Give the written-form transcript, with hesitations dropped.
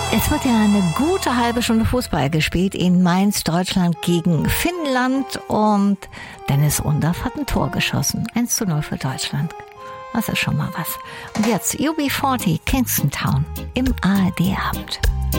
Es wird ja eine gute halbe Stunde Fußball gespielt in Mainz, Deutschland gegen Finnland, und Dennis Undaff hat ein Tor geschossen. 1:0 für Deutschland. Das ist schon mal was. Und jetzt UB40 Kingston Town im ARD-Abend.